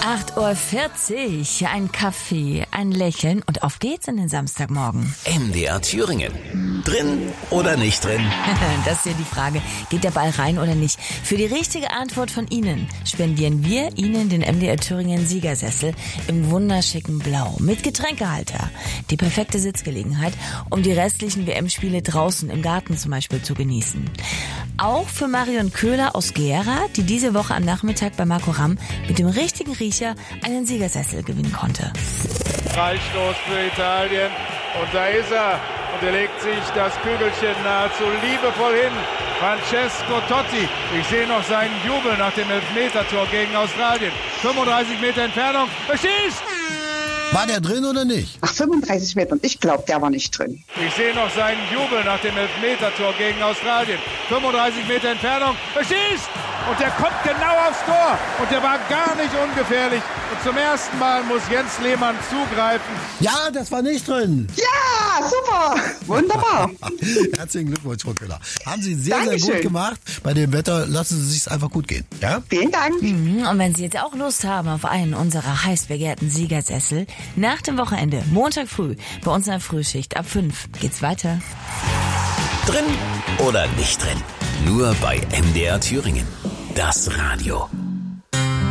8:40 Uhr, ein Kaffee, ein Lächeln und auf geht's in den Samstagmorgen. MDR Thüringen. Drin oder nicht drin? Das ist ja die Frage. Geht der Ball rein oder nicht? Für die richtige Antwort von Ihnen spendieren wir Ihnen den MDR Thüringen Siegersessel im wunderschicken Blau mit Getränkehalter. Die perfekte Sitzgelegenheit, um die restlichen WM-Spiele draußen im Garten zum Beispiel zu genießen. Auch für Marion Köhler aus Gera, die diese Woche am Nachmittag bei Marco Ramm mit dem richtigen Riecher einen Siegersessel gewinnen konnte. Freistoß für Italien und da ist er. Und er legt sich das Kügelchen nahezu liebevoll hin. Francesco Totti. Ich sehe noch seinen Jubel nach dem Elfmetertor gegen Australien. 35 Meter Entfernung. Er schießt! War der drin oder nicht? Ach, 35 Meter. Ich glaube, der war nicht drin. Ich sehe noch seinen Jubel nach dem Elfmetertor gegen Australien. 35 Meter Entfernung. Er schießt! Und der kommt genau aufs Tor. Und der war gar nicht ungefährlich. Und zum ersten Mal muss Jens Lehmann zugreifen. Ja, das war nicht drin. Ja, super. Wunderbar. Herzlichen Glückwunsch, Frau Köhler. Haben Sie sehr, Dankeschön. sehr gut gemacht. Bei dem Wetter lassen Sie es sich einfach gut gehen. Ja? Vielen Dank. Und wenn Sie jetzt auch Lust haben auf einen unserer heiß begehrten Siegersessel, nach dem Wochenende, Montag früh, bei uns in der Frühschicht ab 5 geht's weiter. Drin oder nicht drin? Nur bei MDR Thüringen. Das Radio.